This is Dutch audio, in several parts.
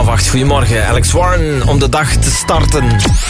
8:30. Goedemorgen, Alex Warren, om de dag te starten.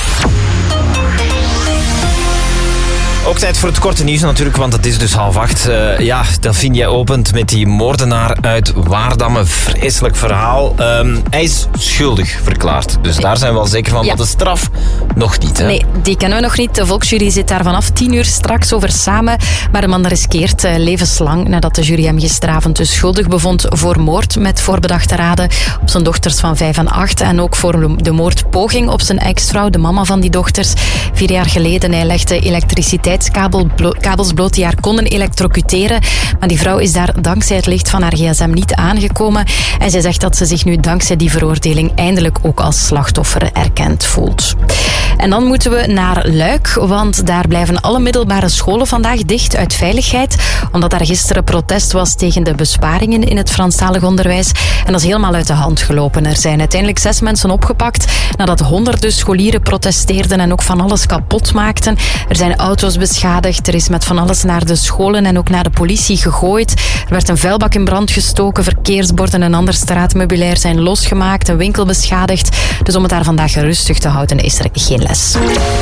Ook tijd voor het korte nieuws natuurlijk, want het is dus 7:30. Delphine opent met die moordenaar uit Waardamme. Vreselijk verhaal. Hij is schuldig verklaard. Dus daar zijn we wel zeker van, maar de straf nog niet. Hè? Nee, die kennen we nog niet. De volksjury zit daar vanaf 10:00 straks over samen. Maar de man riskeert levenslang nadat de jury hem gisteravond dus schuldig bevond voor moord met voorbedachte raden op zijn dochters van 5 en 8. En ook voor de moordpoging op zijn ex-vrouw, de mama van die dochters. 4 jaar geleden, hij legde elektriciteitskabels bloot die haar konden elektrocuteren. Maar die vrouw is daar dankzij het licht van haar gsm niet aangekomen. En zij zegt dat ze zich nu dankzij die veroordeling eindelijk ook als slachtoffer erkend voelt. En dan moeten we naar Luik, want daar blijven alle middelbare scholen vandaag dicht uit veiligheid, omdat daar gisteren protest was tegen de besparingen in het Franstalig onderwijs. En dat is helemaal uit de hand gelopen. Er zijn uiteindelijk 6 mensen opgepakt nadat honderden scholieren protesteerden en ook van alles kapot maakten. Er zijn auto's beschadigd, er is met van alles naar de scholen en ook naar de politie gegooid. Er werd een vuilbak in brand gestoken, verkeersborden en ander straatmeubilair zijn losgemaakt, een winkel beschadigd. Dus om het daar vandaag rustig te houden is er geen les.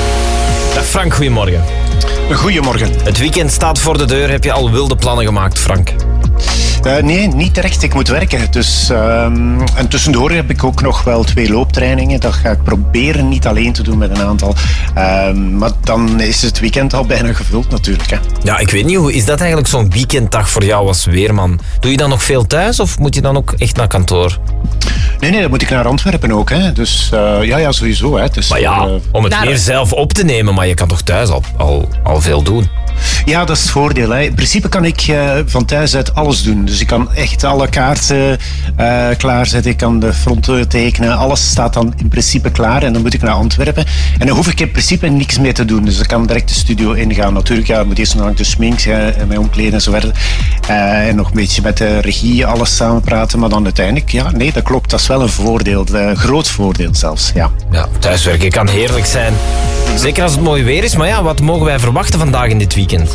Dag Frank, goedemorgen. Goedemorgen. Het weekend staat voor de deur. Heb je al wilde plannen gemaakt, Frank? Nee, niet terecht. Ik moet werken. Dus, en tussendoor heb ik ook nog wel 2 looptrainingen. Dat ga ik proberen niet alleen te doen met een aantal. Maar dan is het weekend al bijna gevuld natuurlijk. Hè. Ja, ik weet niet. Hoe is dat eigenlijk zo'n weekenddag voor jou als weerman? Doe je dan nog veel thuis of moet je dan ook echt naar kantoor? Nee, dan moet ik naar Antwerpen ook. Hè. Dus ja, sowieso. Hè. Dus, maar ja, om het weer zelf op te nemen, maar je kan toch thuis al veel doen? Ja, dat is het voordeel. Hè. In principe kan ik van thuis uit alles doen. Dus ik kan echt alle kaarten klaarzetten. Ik kan de fronten tekenen. Alles staat dan in principe klaar. En dan moet ik naar Antwerpen. En dan hoef ik in principe niks meer te doen. Dus ik kan direct de studio ingaan. Natuurlijk, ja, ik moet eerst nog langs de smink en mij omkleden en zo verder. En nog een beetje met de regie alles samen praten. Maar dan uiteindelijk, ja, nee, dat klopt. Dat is wel een voordeel. Een groot voordeel zelfs, ja. Ja, thuiswerken kan heerlijk zijn. Zeker als het mooi weer is. Maar ja, wat mogen wij verwachten vandaag in dit weekend?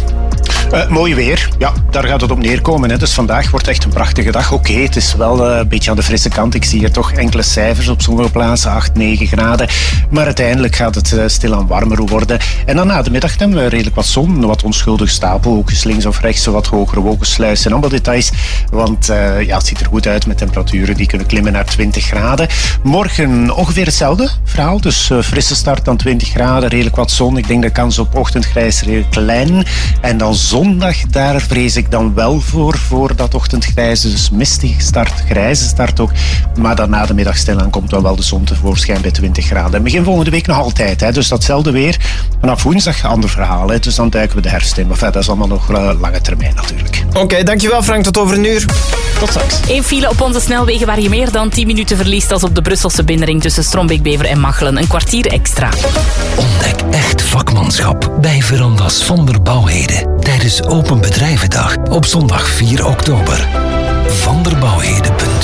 Mooi weer, ja, daar gaat het op neerkomen. Hè. Dus vandaag wordt echt een prachtige dag. Oké, het is wel een beetje aan de frisse kant. Ik zie hier toch enkele cijfers op sommige plaatsen, 8, 9 graden. Maar uiteindelijk gaat het stilaan warmer worden. En dan na de middag hebben we redelijk wat zon, wat onschuldig stapelwolkjes links of rechts, wat hogere wolkensluizen en allemaal details. Want het ziet er goed uit met temperaturen die kunnen klimmen naar 20 graden. Morgen ongeveer hetzelfde verhaal. Dus frisse start dan 20 graden, redelijk wat zon. Ik denk de kans op ochtendgrijs redelijk klein. En dan zondag, daar vrees ik dan wel voor dat ochtendgrijs. Dus mistige start, grijze start ook. Maar dan na de middag stilaan komt dan wel de zon tevoorschijn bij 20 graden. En begin volgende week nog altijd. Hè. Dus datzelfde weer. Vanaf woensdag ander verhaal. Hè. Dus dan duiken we de herfst in. Maar dat is allemaal nog lange termijn natuurlijk. Oké, dankjewel Frank. Tot over een uur. Tot straks. 1 file op onze snelwegen waar je meer dan 10 minuten verliest als op de Brusselse binnenring tussen Strombeek-Bever en Machelen. Een kwartier extra. Ontdek echt vakmanschap bij Verandas van der Bouwheden tijdens Open Bedrijvendag op zondag 4 oktober. vanderbouwheden.be